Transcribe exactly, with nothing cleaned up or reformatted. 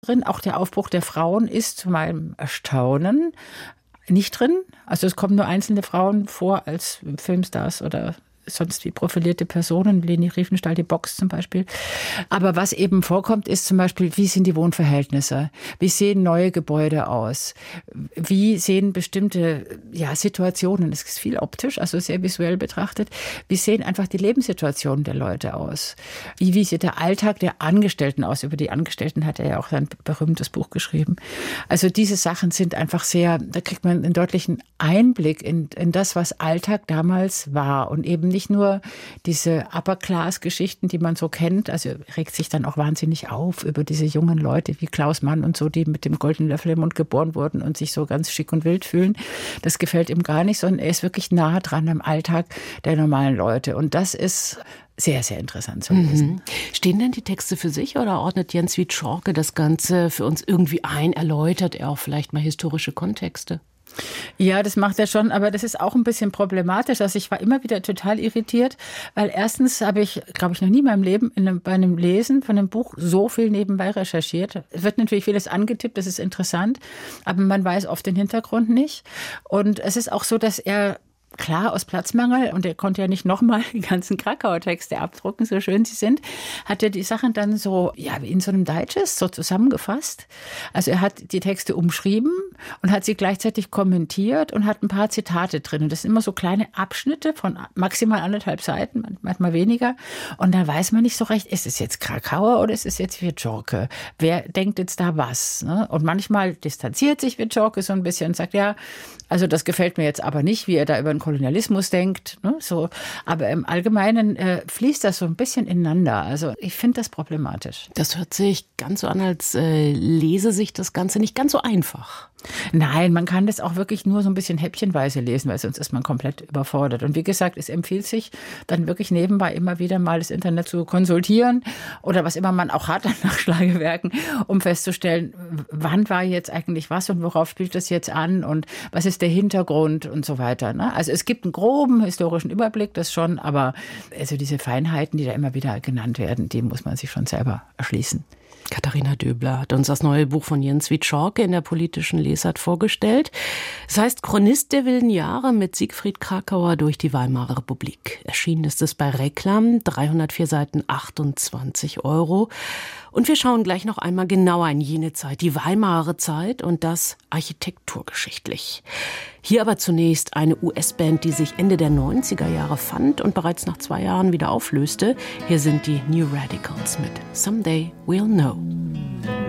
Auch der Aufbruch der Frauen ist zu meinem Erstaunen nicht drin. Also es kommen nur einzelne Frauen vor als Filmstars oder sonst wie profilierte Personen, Leni Riefenstahl, die Box zum Beispiel. Aber was eben vorkommt, ist zum Beispiel, wie sind die Wohnverhältnisse? Wie sehen neue Gebäude aus? Wie sehen bestimmte ja, Situationen, es ist viel optisch, also sehr visuell betrachtet, wie sehen einfach die Lebenssituationen der Leute aus? Wie, wie sieht der Alltag der Angestellten aus? Über die Angestellten hat er ja auch ein berühmtes Buch geschrieben. Also diese Sachen sind einfach sehr, da kriegt man einen deutlichen Einblick in, in das, was Alltag damals war und eben nicht nur diese Upper-Class-Geschichten, die man so kennt, also regt sich dann auch wahnsinnig auf über diese jungen Leute wie Klaus Mann und so, die mit dem goldenen Löffel im Mund geboren wurden und sich so ganz schick und wild fühlen. Das gefällt ihm gar nicht, sondern er ist wirklich nah dran am Alltag der normalen Leute. Und das ist sehr, sehr interessant zu lesen. Mhm. Stehen denn die Texte für sich oder ordnet Jens Wied-Schorke das Ganze für uns irgendwie ein? Erläutert er auch vielleicht mal historische Kontexte? Ja, das macht er schon, aber das ist auch ein bisschen problematisch. Also ich war immer wieder total irritiert, weil erstens habe ich, glaube ich, noch nie in meinem Leben in einem, bei einem Lesen von einem Buch so viel nebenbei recherchiert. Es wird natürlich vieles angetippt, das ist interessant, aber man weiß oft den Hintergrund nicht. Und es ist auch so, dass er klar, aus Platzmangel, und er konnte ja nicht nochmal die ganzen Krakauer Texte abdrucken, so schön sie sind, hat er die Sachen dann so, ja, in so einem Digest so zusammengefasst. Also er hat die Texte umschrieben und hat sie gleichzeitig kommentiert und hat ein paar Zitate drin. Und das sind immer so kleine Abschnitte von maximal anderthalb Seiten, manchmal weniger. Und da weiß man nicht so recht, ist es jetzt Krakauer oder ist es jetzt Wied-Schorke? Wer denkt jetzt da was? Ne? Und manchmal distanziert sich Wied-Schorke so ein bisschen und sagt, ja, also das gefällt mir jetzt aber nicht, wie er da über den Kolonialismus denkt. Ne? So. Aber im Allgemeinen äh, fließt das so ein bisschen ineinander. Also ich finde das problematisch. Das hört sich ganz so an, als äh, lese sich das Ganze nicht ganz so einfach. Nein, man kann das auch wirklich nur so ein bisschen häppchenweise lesen, weil sonst ist man komplett überfordert. Und wie gesagt, es empfiehlt sich dann wirklich nebenbei immer wieder mal das Internet zu konsultieren oder was immer man auch hat an Nachschlagewerken, um festzustellen, wann war jetzt eigentlich was und worauf spielt das jetzt an und was ist der Hintergrund und so weiter. Ne? Also es gibt einen groben historischen Überblick, das schon, aber also diese Feinheiten, die da immer wieder genannt werden, die muss man sich schon selber erschließen. Katharina Döbler hat uns das neue Buch von Jens Wied-Schorke in der politischen Lesart vorgestellt. Es heißt Chronist der wilden Jahre mit Siegfried Kracauer durch die Weimarer Republik. Erschienen ist es bei Reklam, dreihundertvier Seiten, achtundzwanzig Euro. Und wir schauen gleich noch einmal genauer in jene Zeit, die Weimarer Zeit und das architekturgeschichtlich. Hier aber zunächst eine U S-Band, die sich Ende der neunziger Jahre fand und bereits nach zwei Jahren wieder auflöste. Hier sind die New Radicals mit Someday We'll Know.